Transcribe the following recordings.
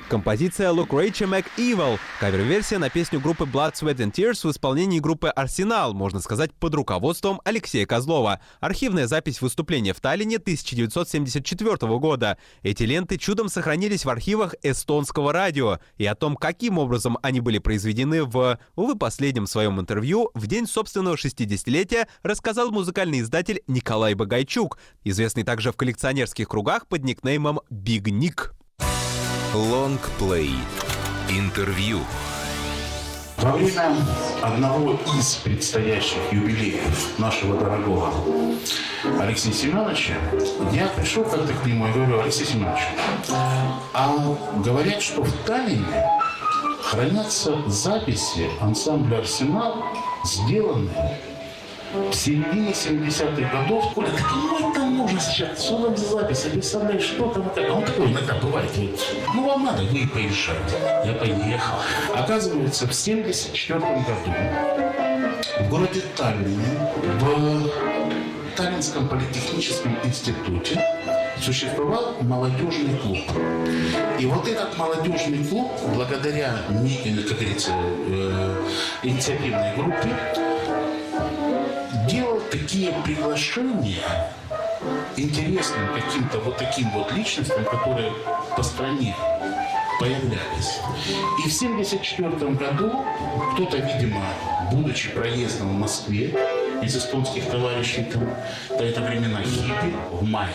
Композиция «Look Rachel McEvil» — кавер-версия на песню группы Blood, Sweat and Tears в исполнении группы «Арсенал», можно сказать, под руководством Алексея Козлова. Архивная запись выступления в Таллине 1974 года. Эти ленты чудом сохранились в архивах эстонского радио. И о том, каким образом они были произведены в, увы, последнем своем интервью в день собственного 60-летия, рассказал музыкальный издатель Николай Багайчук, известный также в коллекционерских кругах под никнеймом «Биг Ник». Лонгплей. Интервью. Во время одного из предстоящих юбилеев нашего дорогого Алексея Семеновича я пришел как-то к нему и говорю: Алексей Семенович, а говорят, что в Таллине хранятся записи ансамбля «Арсенал», сделанные в середине 70-х годов. Коля, так кому это нужно сейчас? Что там за запись? Я представляю, что там это? А он такой иногда бывает. Ну, вам надо, вы и поезжайте. Я поехал. Оказывается, в 74 году в городе Таллине, в Таллинском политехническом институте существовал молодежный клуб. И вот этот молодежный клуб, благодаря, как говорится, инициативной группе, делал такие приглашения интересным каким-то вот таким вот личностям, которые по стране появлялись. И в 1974 году кто-то, видимо, будучи проездом в Москве из эстонских товарищей, до это времена хиппи, в мае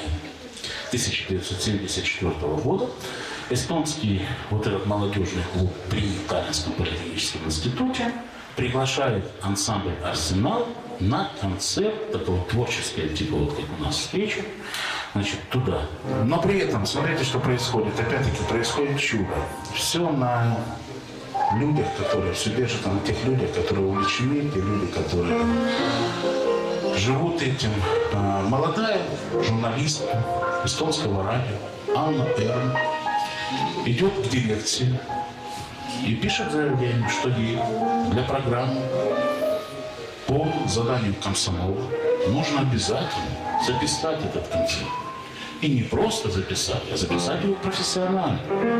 1974 года эстонский вот этот молодежный клуб при Таллинском политехническом институте приглашает ансамбль «Арсенал» на концерт, такого творческого типа, вот как у нас встреча, значит, туда. Но при этом, смотрите, что происходит. Опять-таки, происходит чудо. Все на людях, которые, все держат на тех людях, которые увлечены, те люди, которые живут этим. Молодая журналистка эстонского радио Анна Эрн идет к дирекции и пишет заявление, что ей для программы по заданию комсомола нужно обязательно записать этот концерт. И не просто записать, а записать его профессионально.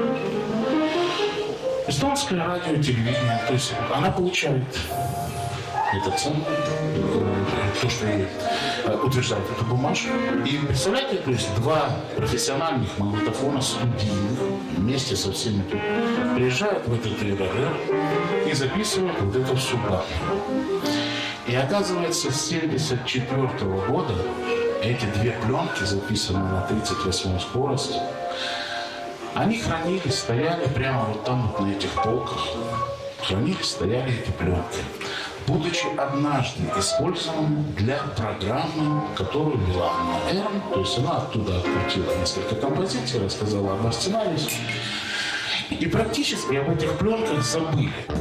Эстонское радио и телевидение, то есть она получает этот самый, то, что ей утверждает эту бумажку. И представляете, то есть два профессиональных магнитофона студийных вместе со всеми тут приезжают в этот РРР и записывают вот эту всю бабу. И оказывается, с 1974 года эти две пленки, записанные на 38-й скорости, они хранились, стояли прямо вот там вот на этих полках. Хранились, стояли эти пленки, будучи однажды использованы для программы, которую вела Анна Эрн. То есть она оттуда открутила несколько композиций, рассказала об «Арсенале». И практически об этих пленках забыли.